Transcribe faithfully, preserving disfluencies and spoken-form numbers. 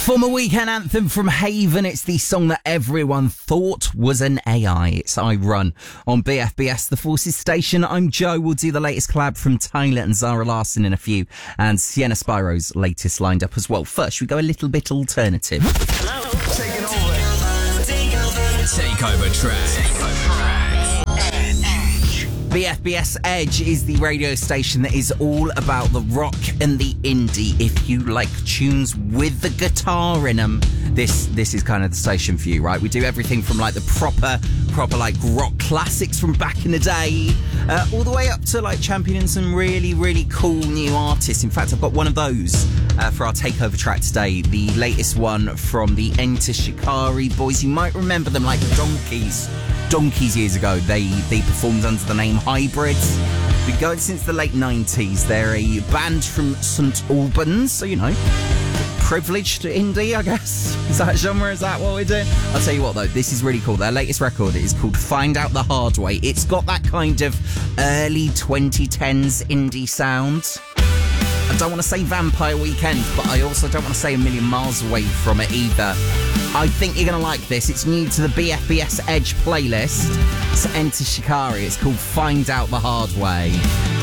Former weekend anthem from Haven. It's the song that everyone thought was an A I. It's I Run on B F B S, the Forces station. I'm Joe. We'll do the latest collab from Tyler and Zara Larsson in a few, and Sienna Spiro's latest lined up as well. First, we go a little bit alternative. Hello. Taking over. Take over. Take over track. Take over track. B F B S Edge is the radio station that is all about the rock and the indie. If you like tunes with the guitar in them, this this is kind of the station for you, right? We do everything from like the proper, proper like rock classics from back in the day, uh, all the way up to like championing some really, really cool new artists. In fact, I've got one of those uh, for our takeover track today. The latest one from the Enter Shikari boys. You might remember them like Donkeys. Donkeys years ago. They they performed under the name Hybrids. Been going since the late nineties. They're a band from Saint Albans, so you know, privileged indie, I guess. Is that genre? Is that what we're doing? I'll tell you what though, this is really cool. Their latest record is called Find Out the Hard Way. It's got that kind of early twenty tens indie sound. I don't want to say Vampire Weekend, but I also don't want to say a million miles away from it either. I think you're going to like this. It's new to the B F B S Edge playlist. It's Enter Shikari. It's called Find Out the Hard Way.